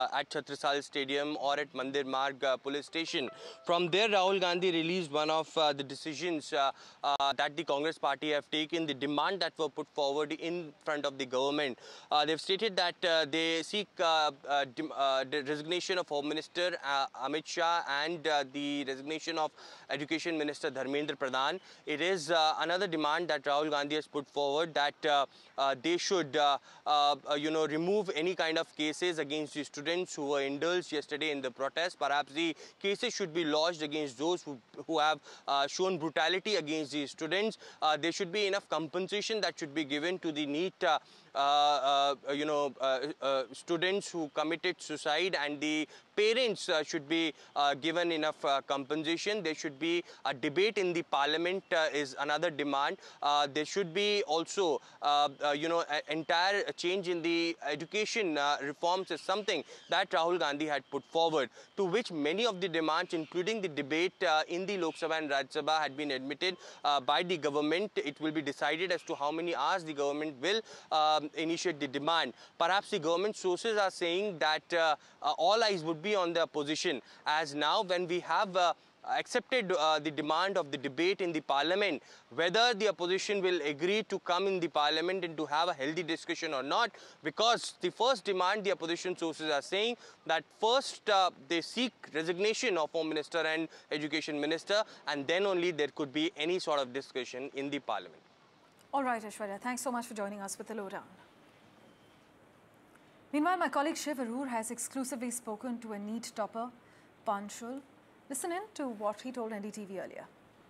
at Chhatrisal Stadium or at Mandir Marg police station. From there, Rahul Gandhi released one of the decisions that the Congress party have taken, the demand that were put forward in front of the government. They've stated that they seek the resignation of Home Minister Amit Shah and the resignation of Education Minister Dharmendra Pradhan. It is another demand that Rahul Gandhi has put forward, that they should remove any kind of cases against the students who were indulged yesterday in the protest. Perhaps the cases should be lodged against those who have shown brutality against the students. There should be enough compensation that should be given to the NEET students who committed suicide, and the parents should be given enough compensation. There should be a debate in the parliament is another demand. There should be also entire change in the education reforms is something that Rahul Gandhi had put forward, to which many of the demands, including the debate in the Lok Sabha and Rajya Sabha, had been admitted by the government. It will be decided as to how many hours the government will initiate the demand. Perhaps the government sources are saying that all eyes would be on the opposition, as now when we have accepted the demand of the debate in the parliament, whether the opposition will agree to come in the parliament and to have a healthy discussion or not. Because the first demand, the opposition sources are saying that first they seek resignation of Home Minister and Education Minister, and then only there could be any sort of discussion in the parliament. All right, Aishwarya, thanks so much for joining us with the lowdown. Meanwhile, my colleague Shiv Arur has exclusively spoken to a NEET topper, Panchul. Listen in to what he told NDTV earlier.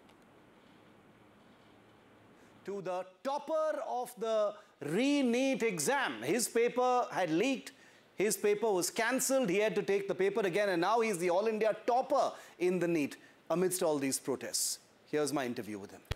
To the topper of the re-NEET exam. His paper had leaked. His paper was cancelled. He had to take the paper again, and now he's the All India topper in the NEET amidst all these protests. Here's my interview with him.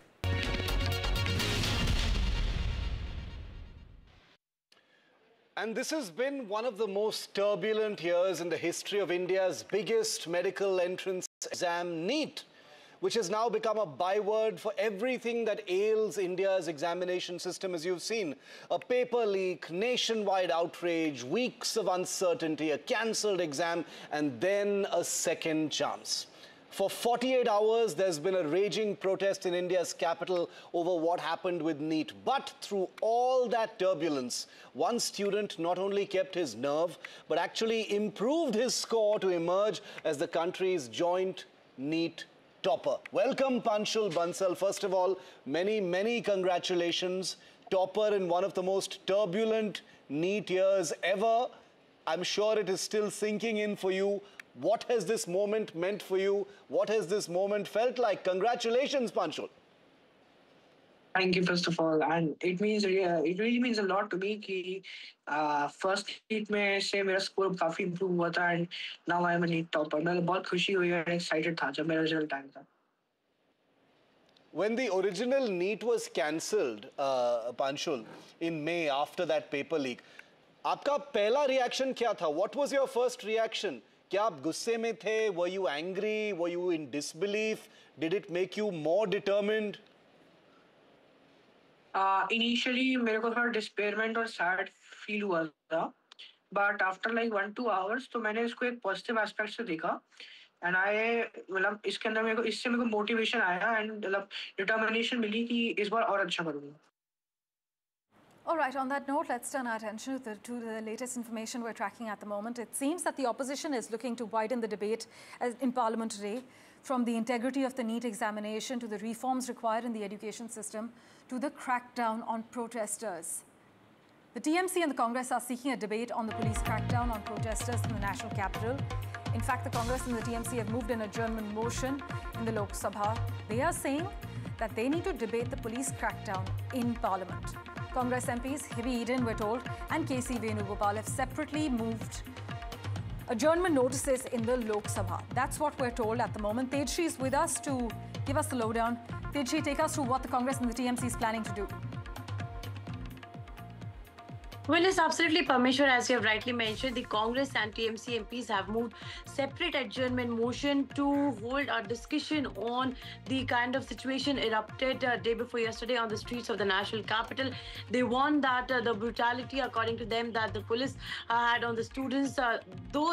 And this has been one of the most turbulent years in the history of India's biggest medical entrance exam, NEET, which has now become a byword for everything that ails India's examination system, as you've seen. A paper leak, nationwide outrage, weeks of uncertainty, a cancelled exam, and then a second chance. For 48 hours, there's been a raging protest in India's capital over what happened with NEET. But through all that turbulence, one student not only kept his nerve, but actually improved his score to emerge as the country's joint NEET topper. Welcome, Panchul Bansal. First of all, many, many congratulations. Topper in one of the most turbulent NEET years ever. I'm sure it is still sinking in for you. What has this moment meant for you? What has this moment felt like? Congratulations, Panchul. Thank you, first of all, and it really means a lot to me कि first heat में से मेरा score काफी improve हुआ था, and now I am a NEET topper. मैं बहुत खुशी हुई और excited था जब मेरा result आया था. When the original NEET was cancelled, Panchul, in May after that paper leak, आपका पहला reaction क्या था? What was your first reaction? क्या आप गुस्से में थे? Were you angry? Were you in disbelief? Did it make you more determined? Initially मेरे को थोड़ा disappointment और sad feel हुआ था, but after like 1-2 hours तो मैंने इसको एक positive aspect से देखा, and मतलब इसके अंदर इससे मेरे को motivation आया, and मतलब determination मिली कि इस बार और अच्छा करूँगा. All right, on that note, let's turn our attention to the latest information we're tracking at the moment. It seems that the opposition is looking to widen the debate in Parliament today, from the integrity of the NEET examination to the reforms required in the education system to the crackdown on protesters. The TMC and the Congress are seeking a debate on the police crackdown on protesters in the national capital. In fact, the Congress and the TMC have moved an adjournment motion in the Lok Sabha. They are saying that they need to debate the police crackdown in Parliament. Congress MPs Hibi Eden, we're told, and KC Venugopal have separately moved adjournment notices in the Lok Sabha. That's what we're told at the moment. Tejshri is with us to give us the lowdown. Tejshri, take us through what the Congress and the TMC is planning to do. Well, it's absolutely Parmeshwar, as you have rightly mentioned. The Congress and TMC MPs have moved separate adjournment motion to hold a discussion on the kind of situation erupted day before yesterday on the streets of the national capital. They warned that the brutality, according to them, that the police had on the students, those